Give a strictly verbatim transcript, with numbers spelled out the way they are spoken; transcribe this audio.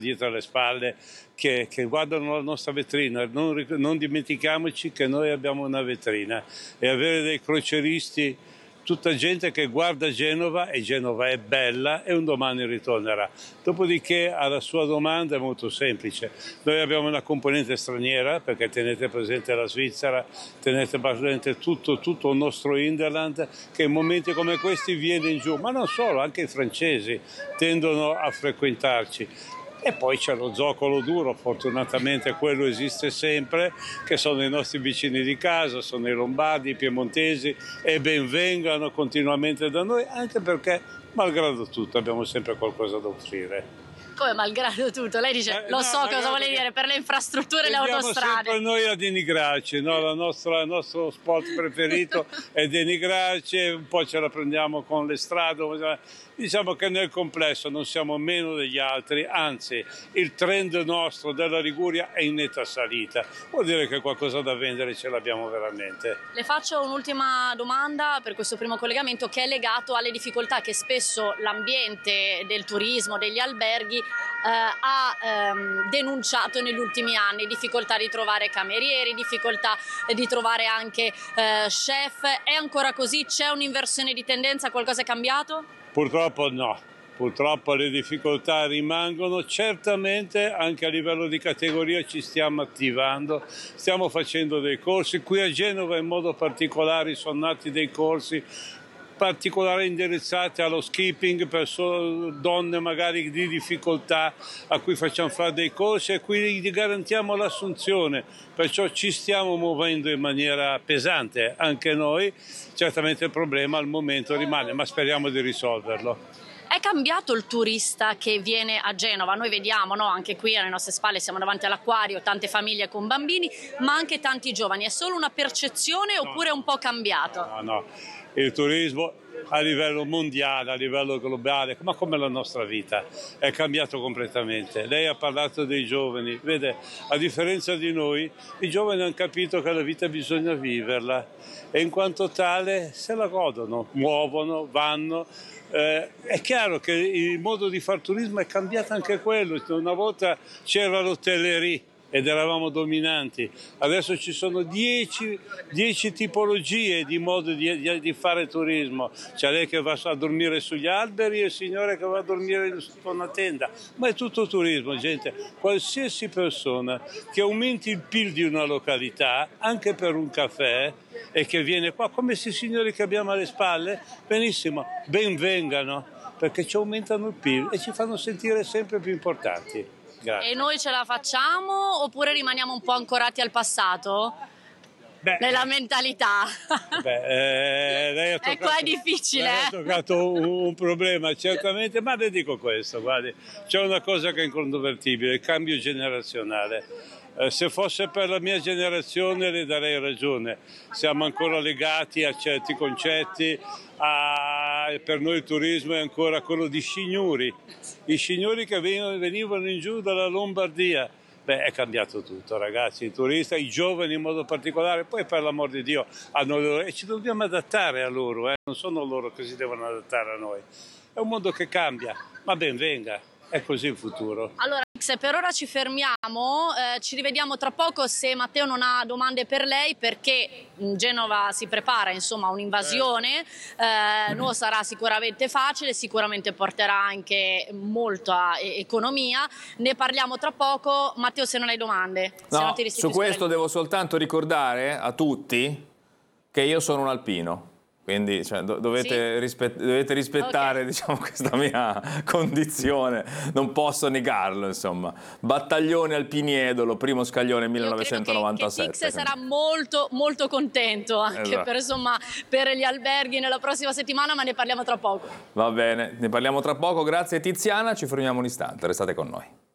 dietro alle spalle che, che guardano la nostra vetrina. Non, non dimentichiamoci che noi abbiamo una vetrina e avere dei croceristi, tutta gente che guarda Genova, e Genova è bella e un domani ritornerà. Dopodiché alla sua domanda è molto semplice. Noi abbiamo una componente straniera, perché tenete presente la Svizzera, tenete presente tutto, tutto il nostro hinterland, che in momenti come questi viene in giù, ma non solo, anche i francesi tendono a frequentarci. E poi c'è lo zoccolo duro, fortunatamente quello esiste sempre, che sono i nostri vicini di casa, sono i lombardi, i piemontesi, e ben vengano continuamente da noi, anche perché, malgrado tutto, abbiamo sempre qualcosa da offrire. Come malgrado tutto? Lei dice, eh, lo no, so cosa vuole dire, per le infrastrutture e le autostrade. Siamo sempre noi a denigrarci, no? La nostra, il nostro sport preferito è denigrarci, un po' ce la prendiamo con le strade. Diciamo che nel complesso non siamo meno degli altri, anzi il trend nostro della Liguria è in netta salita, vuol dire che qualcosa da vendere ce l'abbiamo veramente. Le faccio un'ultima domanda per questo primo collegamento, che è legato alle difficoltà che spesso l'ambiente del turismo, degli alberghi eh, ha ehm, denunciato negli ultimi anni, difficoltà di trovare camerieri, difficoltà di trovare anche eh, chef. È ancora così? C'è un'inversione di tendenza? Qualcosa è cambiato? Purtroppo no, purtroppo le difficoltà rimangono. Certamente anche a livello di categoria ci stiamo attivando, stiamo facendo dei corsi. Qui a Genova in modo particolare sono nati dei corsi particolari indirizzati allo skipping per donne magari di difficoltà, a cui facciamo fare dei corsi e qui gli garantiamo l'assunzione, perciò ci stiamo muovendo in maniera pesante anche noi. Certamente il problema al momento rimane, ma speriamo di risolverlo. È cambiato il turista che viene a Genova? Noi vediamo, no, anche qui alle nostre spalle siamo davanti all'acquario, tante famiglie con bambini, ma anche tanti giovani. È solo una percezione oppure è un po' cambiato? No, no, il turismo a livello mondiale, a livello globale, ma come la nostra vita, è cambiato completamente. Lei ha parlato dei giovani, vede, a differenza di noi, i giovani hanno capito che la vita bisogna viverla e in quanto tale se la godono, muovono, vanno. Eh, è chiaro che il modo di fare turismo è cambiato anche quello. Una volta c'era l'hotellerie ed eravamo dominanti, adesso ci sono dieci, dieci tipologie di modo di, di, di fare turismo. C'è lei che va a dormire sugli alberi e il signore che va a dormire su una tenda, ma è tutto turismo, gente. Qualsiasi persona che aumenti il P I L di una località, anche per un caffè, e che viene qua, come questi signori che abbiamo alle spalle, benissimo, ben vengano, perché ci aumentano il P I L e ci fanno sentire sempre più importanti. Grazie. E noi ce la facciamo oppure rimaniamo un po' ancorati al passato? Beh, nella mentalità. Beh, eh, lei ha toccato, e qua è difficile. Lei ha toccato un, un problema, certamente, ma le dico questo, guardi, c'è una cosa che è incontrovertibile, il cambio generazionale. Eh, se fosse per la mia generazione le darei ragione, siamo ancora legati a certi concetti, a, per noi il turismo è ancora quello di signori, i signori che venivano, venivano in giù dalla Lombardia. Beh, è cambiato tutto, ragazzi, i turisti, i giovani in modo particolare, poi per l'amor di Dio hanno loro, e ci dobbiamo adattare a loro, eh? Non sono loro che si devono adattare a noi. È un mondo che cambia, ma ben venga, è così il futuro. Allora, per ora ci fermiamo, eh, ci rivediamo tra poco se Matteo non ha domande per lei, perché Genova si prepara insomma a un'invasione, eh, non sarà sicuramente facile, sicuramente porterà anche molta economia, ne parliamo tra poco. Matteo, se non hai domande. No, se non ti su questo devo soltanto ricordare a tutti che io sono un alpino. Quindi cioè, do dovete, sì? rispet dovete rispettare okay. diciamo, questa mia condizione, non posso negarlo, insomma. Battaglione Alpiniedolo, primo scaglione millenovecentonovantasette. Io credo che, che Tix sarà molto, molto contento anche esatto. per, insomma, per gli alberghi nella prossima settimana, ma ne parliamo tra poco. Va bene, ne parliamo tra poco, grazie Tiziana, ci fermiamo un istante, restate con noi.